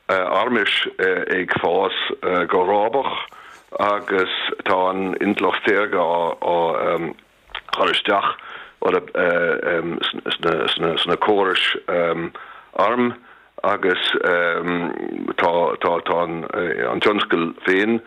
armis ag fás go rábach agus tá an intlachtéirge á choristeach sna choris arm agus tá an tionscail féin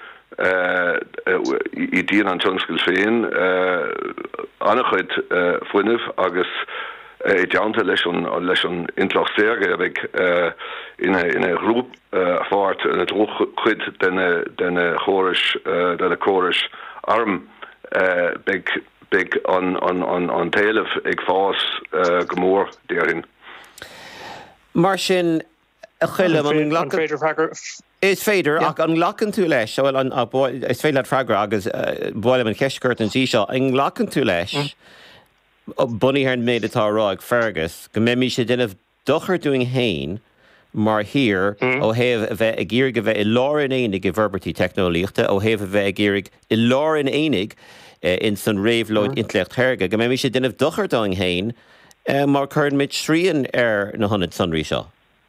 I díon an tionscail féin annachchuid fuineh agus I deanta leis an intlachtéirge ag ina grúp fáirt in het chud den choris arm big an taileh ag fás gomór déirin. Mar sin a chuile is féidir ach an lachan tú leis is féile freigra agus bhile an ceiscurt an tí seo an lachan tú leis bunaí ar an méid atá rá ag Fergus go mé sé duineh dochar doing hain mar hir ó héh a bheith a ggéirigh a bheith I láir in énig I bhorbertí technolíochta ó héh a bheith a ggéirigh I láir in énig in san réomhlóid intlecht thuirge go mé sé duineh dochar doing hain mar chuirn mit srían ar na honid sunrí seo.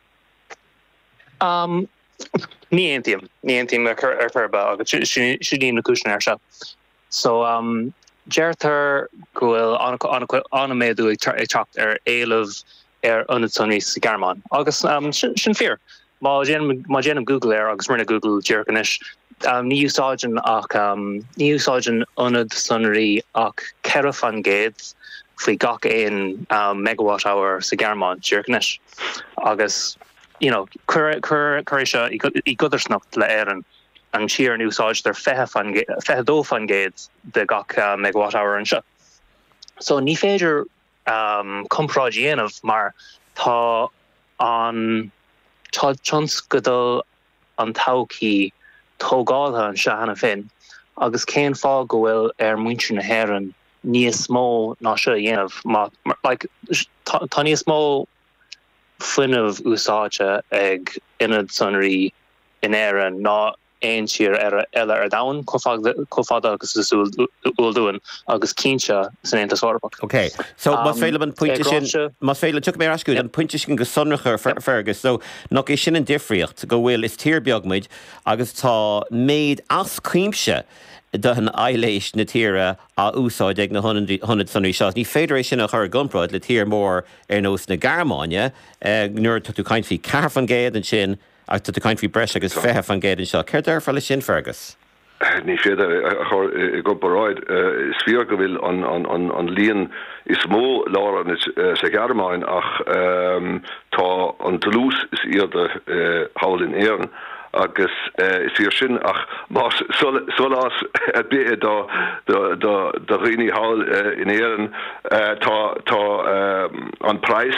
Ní aontíim ar churba agus siúdíon na cúisina ar seo. So deirtar go bhfuil anna méadú ag teacht ar éilemh ar ionad sunrí sa Gearmáin. Agus sin fear. Má déanam Google ar agus rinne Google dearcanis. Ní úsáidean ionad sunrí ach ceithre fan géad faoi gach éon megawatt hour sa Gearmáin dearcanis. Agus cur seo I gudarsnacht le éireann an siar an úsáid ar fethe fan géad de gach megawatt hour an seo. So ní féidir compráid dhéanamh mar tá an tionscadal an todhchaí tógáilthe an seo hena fin agus cén fá go bhfuil ar muintir na hÉireann níos mó ná seo dhéanamh tá níos mó fuinmh úsáide ag ionad sunrí in éireann ná éon siar eile ar domhan cófada agus is úldúin agus cínse san Aontas Eorpach. Okay, so mas féile an pointe sin mas féile tuach mé ascúil an pointe sin go sonnachar Fergus, so nach é sin an difriocht go bhfuil is tír beagmuid agus tá méid as cuimse do an eiléis na tíre a úsáid ag na honid sunrí seo. Ní féidir sin a chur gunpraid le tír mór ar nós na Gearmáine nuair tú caint fhí ceithre fan géad an sin ach tú caint fhí breis agus fethe fan géad an seo. Céir d'feile sin Fergus? Ní féidir go baráid is fíor go bhfuil an líon is mó lá an sa Gearmáin ach tá an Toulouse is iad hawl in éireann agus is fíor sin ach más solás bé da riní hawl in éireann tá an preis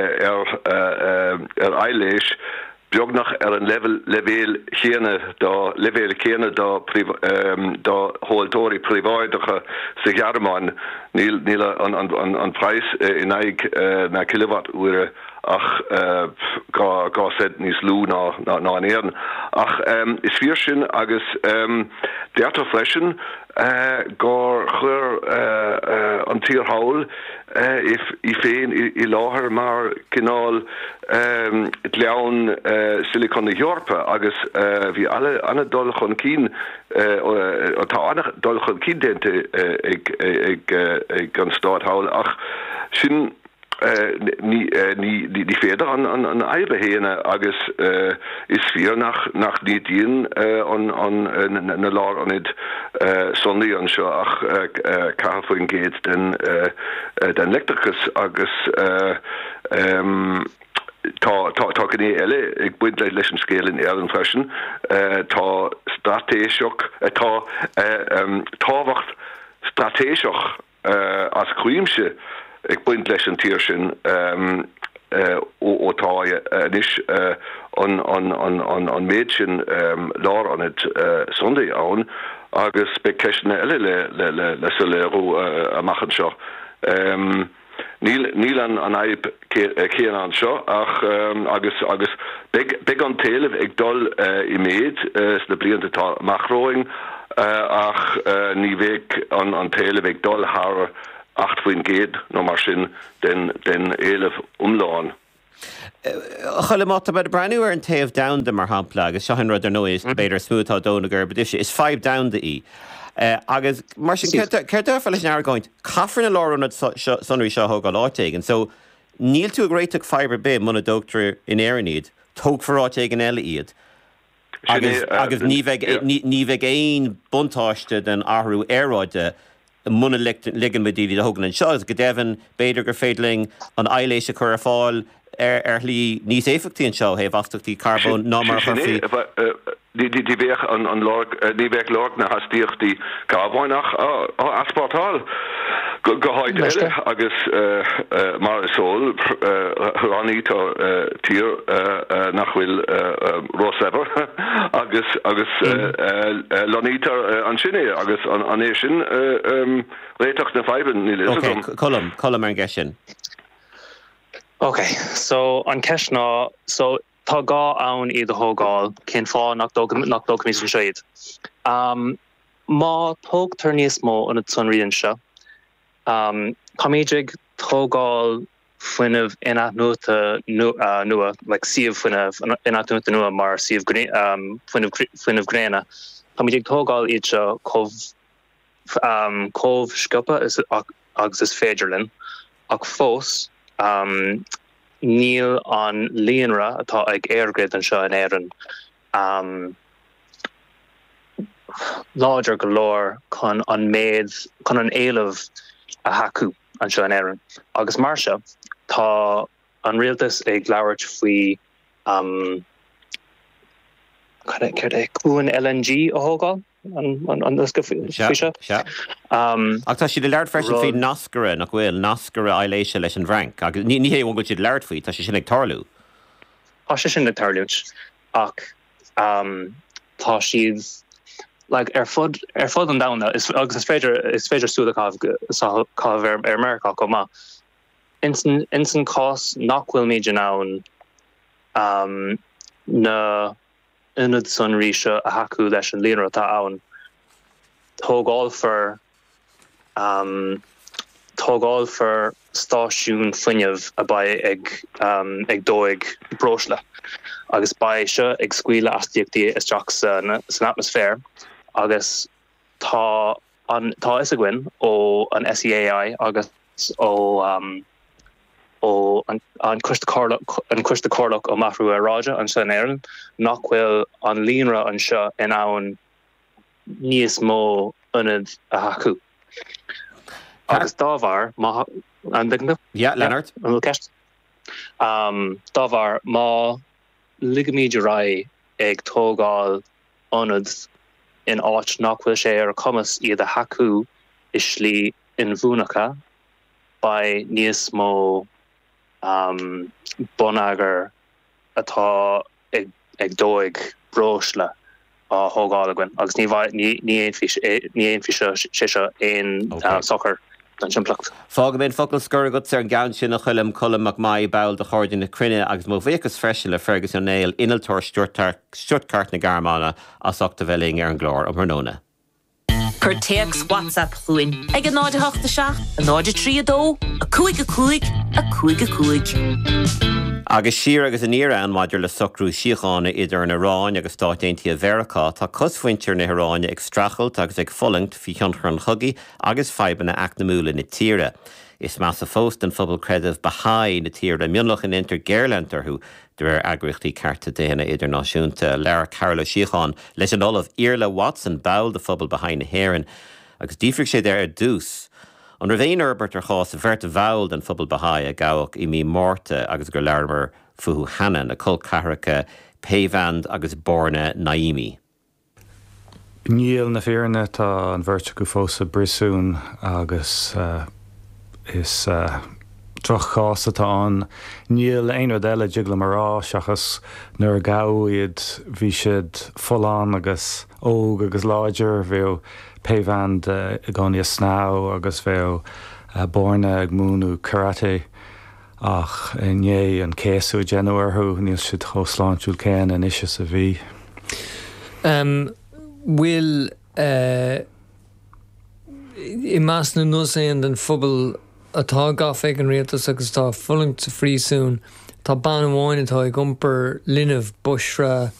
ar eiléis beagnach an levéil chéine da hóiltóirí príváidecha sa Gearmáin níl an preis in aig na kilowatt uaire ach gá set níos lú ná an éireann ach is fíor sin agus deirtar freisin gá chur an tír hawl I féin I láthair mar cinál leann Silicon na Eorpa agus bhí anna dul chun cín tá anna dul chun cín dénta ag an stát hawl ach sin ní féidir an eibre héine agus is fíor nach ní díon na lár anid sonnaí an seo ach caithfuin géad den lectricus agus tá gné eile ag buint leis an scéal in éireann freisin tá stratéiseach tá táhacht stratéiseach as cuimse ag buint leis an tíir sin ótá níos an méid sin lár anid Sunday ann agus be ceisna eile le soléirú amachchan seo. Níl an aib céan an seo ach agus big an taileh ag dul I méid na blianta tá machróing ach ní bhéh an taileh ag dul thar 8 faoin géad nó mar sin den éileh umláin. Chuile mata bud breú ar an taobh down de mar hapla agus seohan rud ar nó is beidir smútá dóna gur bedise is 5 down de í. Agus mar sin ceirtar fel leis an airgáint caafar na láranna sonraí seo thógáil áitéigen, so níl tú a gréiteach fibre bé muna dóchttar in éan iad, tóg forráitéig an eile iad. Agus ní bheith éon buntáiste den áhrú éráide muna ligan me díli a thugan an seo, go devan beidir gur féidling an eiléis a chur a fáil lí níos éfachtaí an seo héh astachtí carbón ná mar chuí. Die weg aan die weg lorg na hastíocht die carbonach aspartal gehoid agus mar sol ranito tier nachhfuil Rosever agus Lonita an sinné agus an éisisin réitocht na feiben ní Colm an gesin. Okay, so an ceisná so tá gá ann iad a thógáil cén fá nach dóg mí san siad. Má tógtar níos mó an sonraíonn seo. Coméideag thógáil fuinemh inathnúta nua, like siomh fuinemh inathnúta nua mar siomh fuinemh gréine. Coméideag thógáil iad seo cómh scopa agus is féidirlinn ach fós níl an líonra atá ag airgrid an seo in éireann. Láidir go leor chun an éileamh a hacu an seo in éireann. Agus mar seo tá an rialtas ag labhairt faoi cúin LNG a thógáil an go fiise. Ach tá siad leir freisin faoi nascara nach bhfuil nascara eiléise leis an bhranc, agus ní héon go siad leir faoi, tá sé sin ag tarlú. Tá sé sin ag tarlút ach tá siad ar fud an damna agus is féidir súla cáibh ar America go má. Insan cás nach bhfuil méid an na inad sonraíise a hacu leis an líonra tá ann. Tógáil for stáisiún fuinemh a ba ag dóig brosla. Agus ba seo ag scuile astíochtaí isteach san atmosfér agus tá is a gcuin ó an SEAI agus ó an custa córlach ó mathrú a ráide an seo in éireann nach bhfuil an líonra an seo in ann níos mó unad a hacu. Agus dábhar má an digna? Yeah, Leonard. An bhfuil ceist. Dábhar má ligamíide rá ag tógáil unad in áit nach bhfuil sé ar cumas iad a hacu is slí in bhúnacha ba níos mó bonagar atá ag dóig brosla a thógáil agin agus ní éon fi sé éon soccer an siimplacht. Fág mén focail scur agat ar an gceann sin a chuilm colmach mai bail de cháirdín na crinne agus mó bhéchas freisin le Fergus an Néil inaltóir Stuttgart na Garmána as achta bheling ar an glór am Hernóna. Cur teags WhatsApp chuin ag an 987 a 932 a 2 Agus siar agus an íra an maidir le socrú síochána idir an Iráin agus stáitíntaí a Mheiriceá tá cosfuintear na Iráine ag strachelt agus ag follingt fi cheantar an chugaí agus feibanna ach na múla na tíre. Is meas a fóst an phobal credibh Bahá'í na tíre mionlach in inter Geirlantarthú de agrachtaí carta déana idirnáisiúnta lear Carla Síocháin leis an olamh Iarla Watson bail de phobal Bahá'í na Héireann agus dífrich sé ar dús. An raibhéin Herbert ar chás a bheirt a bhail den phobal Bahá'í a gabhach I mí mórta agus gur learmar fuhu Hanan a cul cahracha Pévand agus Borna Naimi. Níl na Féarna tá an bheirt go fósa brisún agus is troch chás atá an níl éonrad eile jigla marrá seachas nuair gabhaiad bhí siad folán agus óg agus láidir bhío Pévand a gáinne sná agus bhío Borna ag múnú karate ach inné an céasú genuarthú níl siad chosláintúil céan an isise sa bhí. Will I más na nusaíon den phobal atá gaf ag an rialtas agus tá fullingt sa frísún tá ban amháin atá ag gumper linmh buisra